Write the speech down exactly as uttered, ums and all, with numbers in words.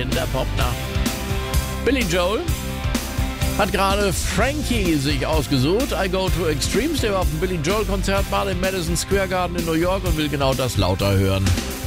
der Popnacht. Billy Joel hat gerade Frankie sich ausgesucht. I Go to Extremes, der war auf dem Billy Joel Konzert mal im Madison Square Garden in New York und will genau das lauter hören.